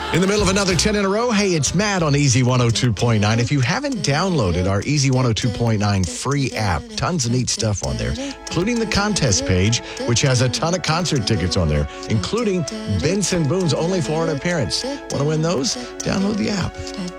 In the middle of another 10 in a row, hey, it's Matt on Easy 102.9. If you haven't downloaded our Easy 102.9 free app, tons of neat stuff on there, including the contest page, which has a ton of concert tickets on there, including Benson Boone's Only Florida appearance. Want to win those? Download the app.